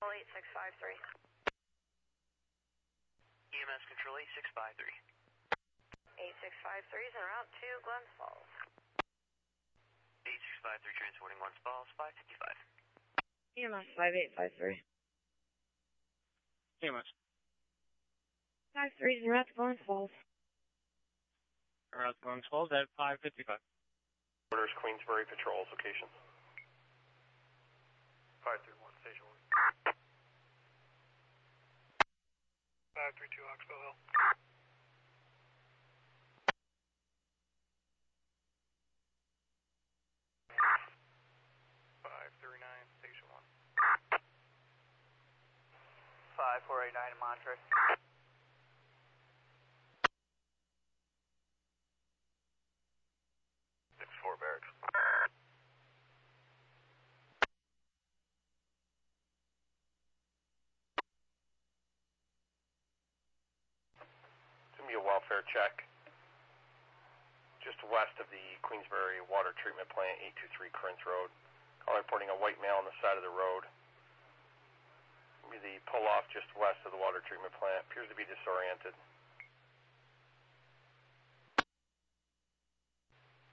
8653. EMS Control 8653. 8653 is en route to Glens Falls. 8653 transporting Glens Falls, 555. EMS 5853. EMS. 53 is en route to Glens Falls. Around Glens Falls at 555. Orders Queensbury Patrol's location. 531, Station 1. 532, Oxbow Hill. Station 1. 5489 in Monterey. 6-4 Barracks. It's going to be a welfare check just west of the Queensbury Water Treatment Plant, 823 Corinth Road. Caller reporting a white male on the side of the road. Be the pull-off just west of the water treatment plant. Appears to be disoriented.